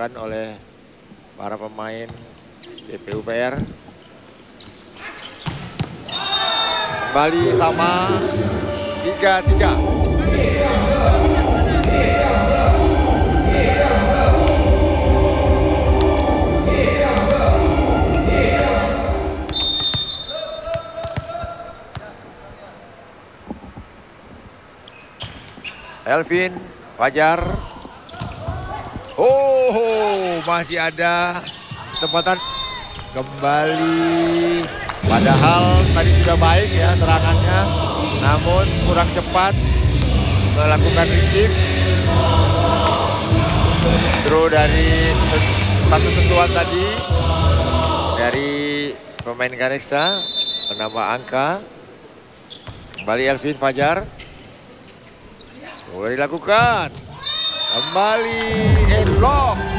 dilakukan oleh para pemain DPUPR. Kembali sama 3-3. Elvin Fajar. Oh, masih ada kesempatan kembali. Padahal tadi sudah baik ya serangannya, namun kurang cepat melakukan receive. Throw dari satu sentuhan tadi dari pemain Ganesha menambah angka. Kembali Elvin Fajar. Boleh dilakukan. Kembali block.